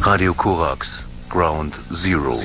Radio Korax, Ground Zero.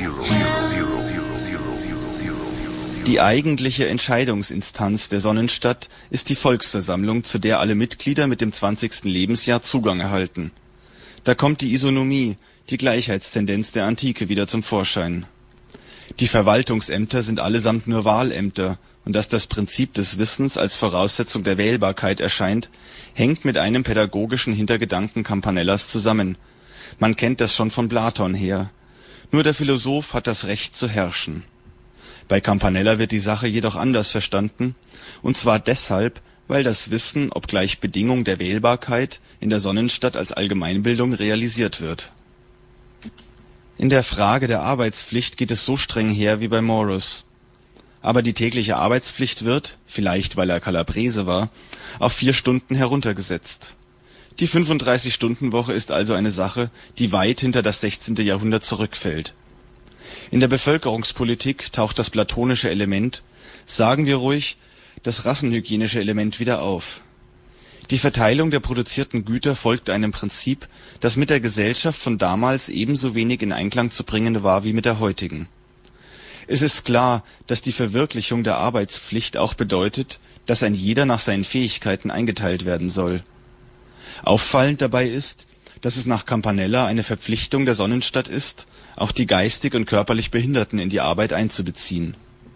Die eigentliche Entscheidungsinstanz der Sonnenstadt ist die Volksversammlung, zu der alle Mitglieder mit dem 20. Lebensjahr Zugang erhalten. Da kommt die Isonomie, die Gleichheitstendenz der Antike wieder zum Vorschein. Die Verwaltungsämter sind allesamt nur Wahlämter, und dass das Prinzip des Wissens als Voraussetzung der Wählbarkeit erscheint, hängt mit einem pädagogischen Hintergedanken Campanellas zusammen. Man kennt das schon von Platon her. Nur der Philosoph hat das Recht zu herrschen. Bei Campanella wird die Sache jedoch anders verstanden, und zwar deshalb, weil das Wissen, obgleich Bedingung der Wählbarkeit, in der Sonnenstadt als Allgemeinbildung realisiert wird. In der Frage der Arbeitspflicht geht es so streng her wie bei Morus. Aber die tägliche Arbeitspflicht wird, vielleicht weil er Calabrese war, auf 4 Stunden heruntergesetzt. Die 35-Stunden-Woche ist also eine Sache, die weit hinter das 16. Jahrhundert zurückfällt. In der Bevölkerungspolitik taucht das platonische Element, sagen wir ruhig, das rassenhygienische Element wieder auf. Die Verteilung der produzierten Güter folgt einem Prinzip, das mit der Gesellschaft von damals ebenso wenig in Einklang zu bringen war wie mit der heutigen. Es ist klar, dass die Verwirklichung der Arbeitspflicht auch bedeutet, dass ein jeder nach seinen Fähigkeiten eingeteilt werden soll. Auffallend dabei ist, dass es nach Campanella eine Verpflichtung der Sonnenstadt ist, auch die geistig und körperlich Behinderten in die Arbeit einzubeziehen.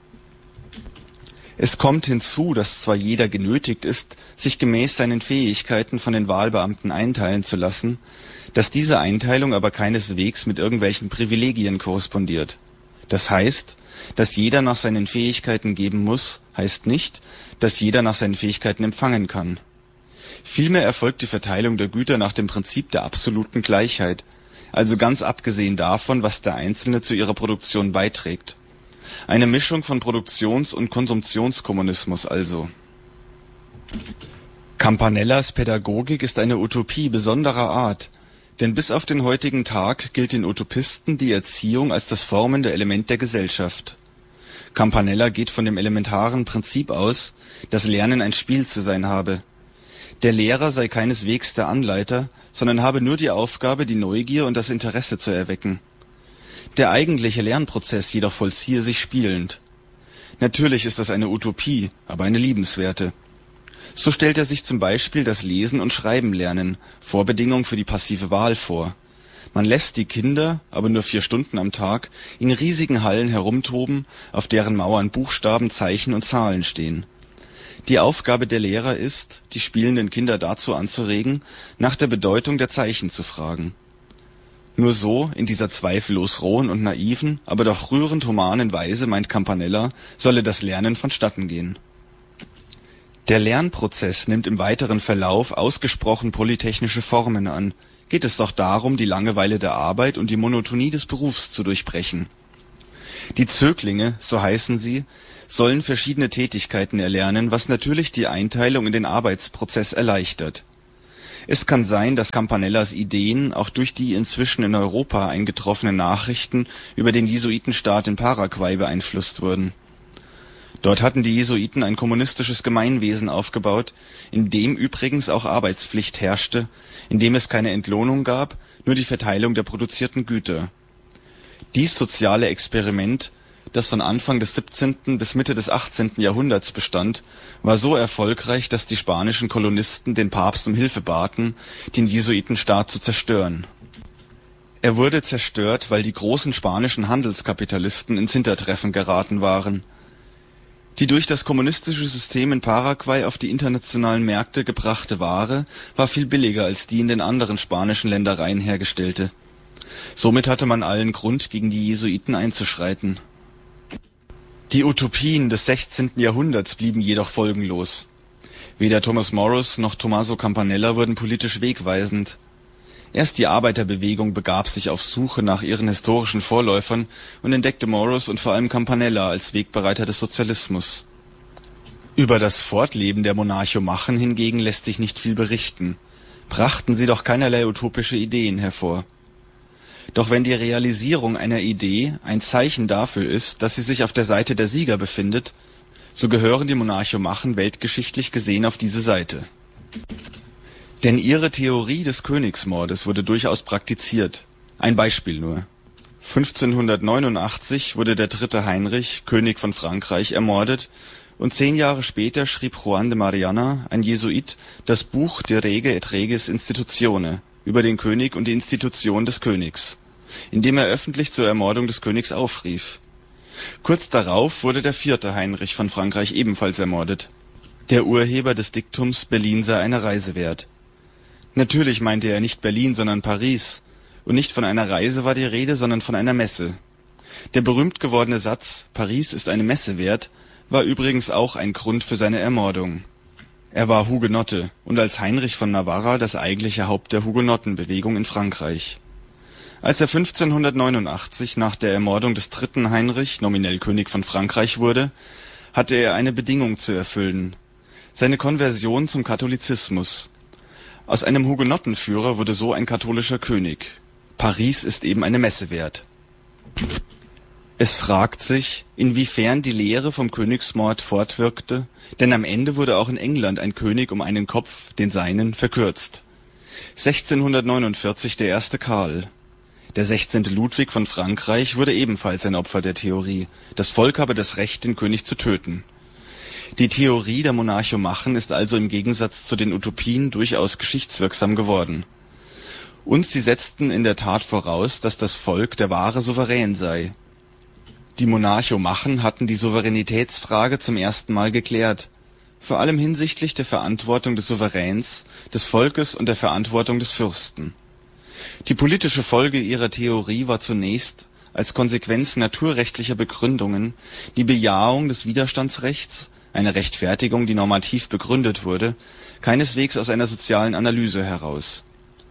Es kommt hinzu, dass zwar jeder genötigt ist, sich gemäß seinen Fähigkeiten von den Wahlbeamten einteilen zu lassen, dass diese Einteilung aber keineswegs mit irgendwelchen Privilegien korrespondiert. Das heißt, dass jeder nach seinen Fähigkeiten geben muss, heißt nicht, dass jeder nach seinen Fähigkeiten empfangen kann. Vielmehr erfolgt die Verteilung der Güter nach dem Prinzip der absoluten Gleichheit, also ganz abgesehen davon, was der Einzelne zu ihrer Produktion beiträgt. Eine Mischung von Produktions- und Konsumptionskommunismus also. Campanellas Pädagogik ist eine Utopie besonderer Art, denn bis auf den heutigen Tag gilt den Utopisten die Erziehung als das formende Element der Gesellschaft. Campanella geht von dem elementaren Prinzip aus, dass Lernen ein Spiel zu sein habe. Der Lehrer sei keineswegs der Anleiter, sondern habe nur die Aufgabe, die Neugier und das Interesse zu erwecken. Der eigentliche Lernprozess jedoch vollziehe sich spielend. Natürlich ist das eine Utopie, aber eine liebenswerte. So stellt er sich zum Beispiel das Lesen und Schreiben lernen, Vorbedingung für die passive Wahl, vor. Man lässt die Kinder, aber nur 4 Stunden am Tag, in riesigen Hallen herumtoben, auf deren Mauern Buchstaben, Zeichen und Zahlen stehen. Die Aufgabe der Lehrer ist, die spielenden Kinder dazu anzuregen, nach der Bedeutung der Zeichen zu fragen. Nur so, in dieser zweifellos rohen und naiven, aber doch rührend humanen Weise, meint Campanella, solle das Lernen vonstatten gehen. Der Lernprozess nimmt im weiteren Verlauf ausgesprochen polytechnische Formen an, geht es doch darum, die Langeweile der Arbeit und die Monotonie des Berufs zu durchbrechen. Die Zöglinge, so heißen sie, sollen verschiedene Tätigkeiten erlernen, was natürlich die Einteilung in den Arbeitsprozess erleichtert. Es kann sein, dass Campanellas Ideen auch durch die inzwischen in Europa eingetroffenen Nachrichten über den Jesuitenstaat in Paraguay beeinflusst wurden. Dort hatten die Jesuiten ein kommunistisches Gemeinwesen aufgebaut, in dem übrigens auch Arbeitspflicht herrschte, in dem es keine Entlohnung gab, nur die Verteilung der produzierten Güter. Dies soziale Experiment, das von Anfang des 17. bis Mitte des 18. Jahrhunderts bestand, war so erfolgreich, dass die spanischen Kolonisten den Papst um Hilfe baten, den Jesuitenstaat zu zerstören. Er wurde zerstört, weil die großen spanischen Handelskapitalisten ins Hintertreffen geraten waren. Die durch das kommunistische System in Paraguay auf die internationalen Märkte gebrachte Ware war viel billiger als die in den anderen spanischen Ländereien hergestellte. Somit hatte man allen Grund, gegen die Jesuiten einzuschreiten. Die Utopien des 16. Jahrhunderts blieben jedoch folgenlos. Weder Thomas Morus noch Tommaso Campanella wurden politisch wegweisend. Erst die Arbeiterbewegung begab sich auf Suche nach ihren historischen Vorläufern und entdeckte Morus und vor allem Campanella als Wegbereiter des Sozialismus. Über das Fortleben der Monarchomachen hingegen lässt sich nicht viel berichten. Brachten sie doch keinerlei utopische Ideen hervor. Doch wenn die Realisierung einer Idee ein Zeichen dafür ist, dass sie sich auf der Seite der Sieger befindet, so gehören die Monarchomachen weltgeschichtlich gesehen auf diese Seite. Denn ihre Theorie des Königsmordes wurde durchaus praktiziert. Ein Beispiel nur: 1589 wurde der 3. Heinrich, König von Frankreich, ermordet, und 10 Jahre später schrieb Juan de Mariana, ein Jesuit, das Buch De Rege et Regis Institutione über den König und die Institution des Königs, in dem er öffentlich zur Ermordung des Königs aufrief. Kurz darauf wurde der 4. Heinrich von Frankreich ebenfalls ermordet. Der Urheber des Diktums Berlin sei eine Reise wert. Natürlich meinte er nicht Berlin, sondern Paris, und nicht von einer Reise war die Rede, sondern von einer Messe. Der berühmt gewordene Satz Paris ist eine Messe wert war übrigens auch ein Grund für seine Ermordung. Er war Hugenotte und als Heinrich von Navarra das eigentliche Haupt der Hugenottenbewegung in Frankreich. Als er 1589 nach der Ermordung des 3. Heinrich nominell König von Frankreich wurde, hatte er eine Bedingung zu erfüllen: seine Konversion zum Katholizismus. Aus einem Hugenottenführer wurde so ein katholischer König. Paris ist eben eine Messe wert. Es fragt sich, inwiefern die Lehre vom Königsmord fortwirkte, denn am Ende wurde auch in England ein König um einen Kopf, den seinen, verkürzt. 1649 der erste Karl. Der 16. Ludwig von Frankreich wurde ebenfalls ein Opfer der Theorie, das Volk habe das Recht, den König zu töten. Die Theorie der Monarchomachen ist also im Gegensatz zu den Utopien durchaus geschichtswirksam geworden. Und sie setzten in der Tat voraus, dass das Volk der wahre Souverän sei. Die Monarchomachen hatten die Souveränitätsfrage zum ersten Mal geklärt, vor allem hinsichtlich der Verantwortung des Souveräns, des Volkes und der Verantwortung des Fürsten. Die politische Folge ihrer Theorie war zunächst, als Konsequenz naturrechtlicher Begründungen, die Bejahung des Widerstandsrechts, eine Rechtfertigung, die normativ begründet wurde, keineswegs aus einer sozialen Analyse heraus.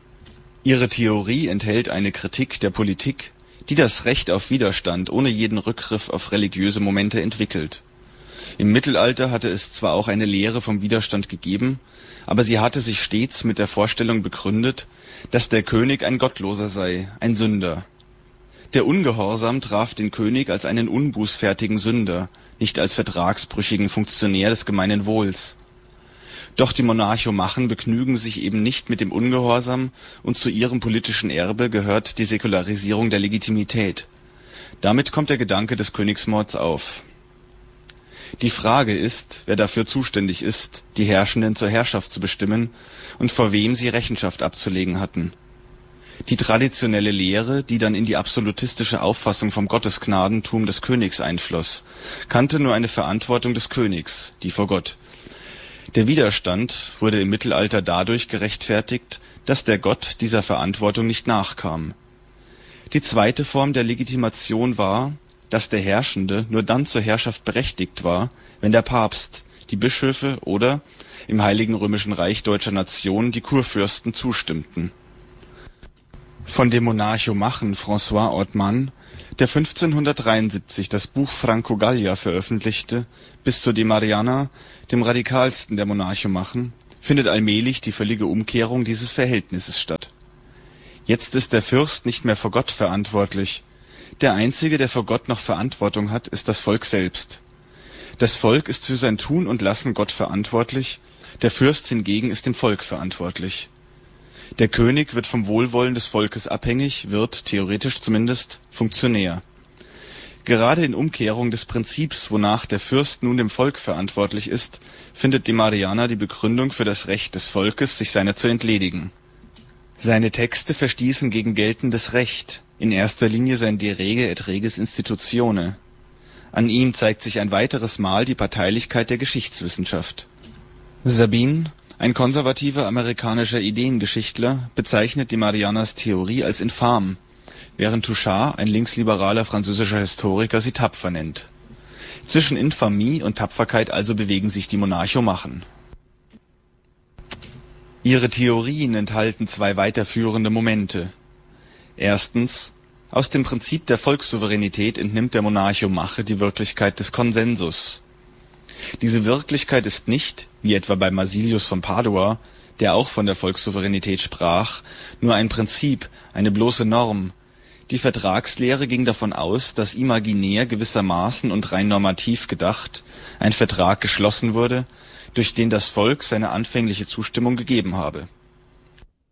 Ihre Theorie enthält eine Kritik der Politik, die das Recht auf Widerstand ohne jeden Rückgriff auf religiöse Momente entwickelt. Im Mittelalter hatte es zwar auch eine Lehre vom Widerstand gegeben, aber sie hatte sich stets mit der Vorstellung begründet, dass der König ein Gottloser sei, ein Sünder. Der Ungehorsam traf den König als einen unbußfertigen Sünder, nicht als vertragsbrüchigen Funktionär des gemeinen Wohls. Doch die Monarchomachen begnügen sich eben nicht mit dem Ungehorsam, und zu ihrem politischen Erbe gehört die Säkularisierung der Legitimität. Damit kommt der Gedanke des Königsmords auf. Die Frage ist, wer dafür zuständig ist, die Herrschenden zur Herrschaft zu bestimmen und vor wem sie Rechenschaft abzulegen hatten. Die traditionelle Lehre, die dann in die absolutistische Auffassung vom Gottesgnadentum des Königs einfloss, kannte nur eine Verantwortung des Königs, die vor Gott. Der Widerstand wurde im Mittelalter dadurch gerechtfertigt, dass der Gott dieser Verantwortung nicht nachkam. Die zweite Form der Legitimation war, dass der Herrschende nur dann zur Herrschaft berechtigt war, wenn der Papst, die Bischöfe oder, im Heiligen Römischen Reich deutscher Nation, die Kurfürsten zustimmten. Von dem Monarchomachen François Ortmann, der 1573 das Buch Franco Gallia veröffentlichte, bis zu de Mariana, dem radikalsten der Monarchomachen, findet allmählich die völlige Umkehrung dieses Verhältnisses statt. Jetzt ist der Fürst nicht mehr vor Gott verantwortlich. Der Einzige, der vor Gott noch Verantwortung hat, ist das Volk selbst. Das Volk ist für sein Tun und Lassen Gott verantwortlich, der Fürst hingegen ist dem Volk verantwortlich. Der König wird vom Wohlwollen des Volkes abhängig, wird, theoretisch zumindest, Funktionär. Gerade in Umkehrung des Prinzips, wonach der Fürst nun dem Volk verantwortlich ist, findet de Mariana die Begründung für das Recht des Volkes, sich seiner zu entledigen. Seine Texte verstießen gegen geltendes Recht, in erster Linie sein De Rege et Regis Institutione. An ihm zeigt sich ein weiteres Mal die Parteilichkeit der Geschichtswissenschaft. Sabine, ein konservativer amerikanischer Ideengeschichtler, bezeichnet de Marianas Theorie als infam, während Touchard, ein linksliberaler französischer Historiker, sie tapfer nennt. Zwischen Infamie und Tapferkeit also bewegen sich die Monarchomachen. Ihre Theorien enthalten zwei weiterführende Momente. Erstens: Aus dem Prinzip der Volkssouveränität entnimmt der Monarchomache die Wirklichkeit des Konsensus. Diese Wirklichkeit ist nicht, wie etwa bei Masilius von Padua, der auch von der Volkssouveränität sprach, nur ein Prinzip, eine bloße Norm. Die Vertragslehre ging davon aus, dass imaginär gewissermaßen und rein normativ gedacht ein Vertrag geschlossen wurde, durch den das Volk seine anfängliche Zustimmung gegeben habe